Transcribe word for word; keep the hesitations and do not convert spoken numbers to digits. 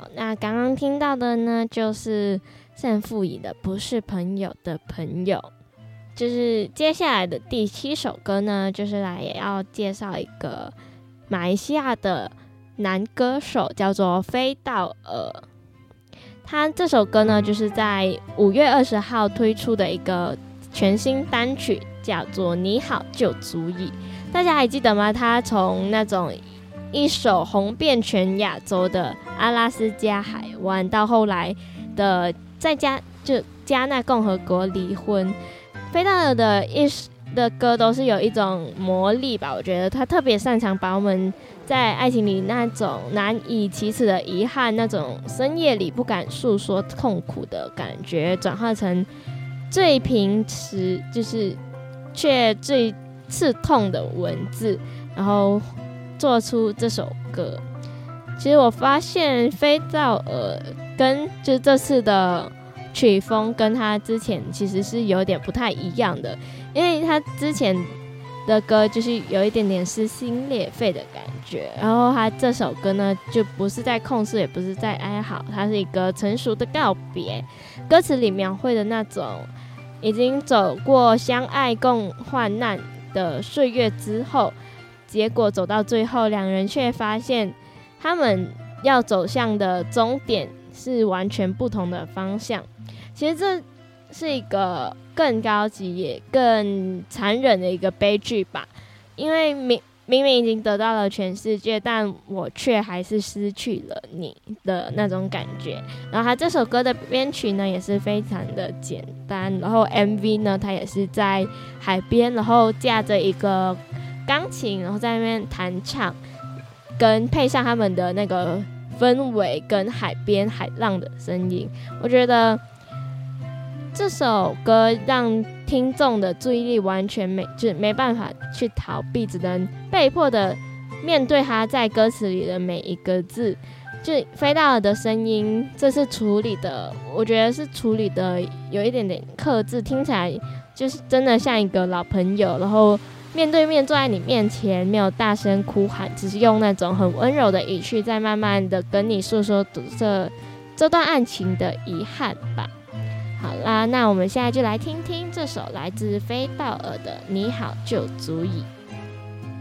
那刚刚听到的呢，就是胜负仪的《不是朋友的朋友》。就是接下来的第七首歌呢，就是来也要介绍一个马来西亚的男歌手，叫做飞道尔。他这首歌呢，就是在五月二十号推出的一个全新单曲，叫做《你好就足以》。大家还记得吗？他从那种一首红遍全亚洲的阿拉斯加海湾，到后来的在加就加纳共和国离婚。飞道尔的一的歌都是有一种魔力吧，我觉得他特别擅长把我们在爱情里那种难以启齿的遗憾，那种深夜里不敢诉说痛苦的感觉，转化成最平时就是却最刺痛的文字，然后做出这首歌。其实我发现飞道尔跟就是这次的曲风跟他之前其实是有点不太一样的，因为他之前的歌就是有一点点撕心裂肺的感觉，然后他这首歌呢就不是在控诉，也不是在哀嚎，它是一个成熟的告别。歌词里描绘的那种已经走过相爱共患难的岁月之后，结果走到最后，两人却发现他们要走向的终点是完全不同的方向。其实这是一个更高级也更残忍的一个悲剧吧，因为明明明已经得到了全世界，但我却还是失去了你的那种感觉。然后他这首歌的编曲呢也是非常的简单，然后 M V 呢他也是在海边，然后架着一个钢琴，然后在那边弹唱，跟配上他们的那个氛围跟海边海浪的声音，我觉得这首歌让听众的注意力完全没就是没办法去逃避，只能被迫的面对他在歌词里的每一个字。就飞道尔的声音这次处理的，我觉得是处理的有一点点克制，听起来就是真的像一个老朋友，然后面对面坐在你面前，没有大声哭喊，只是用那种很温柔的语气在慢慢的跟你诉说这这段爱情的遗憾吧。好啦，那我们现在就来听听这首来自飞道尔的《你好就足以》。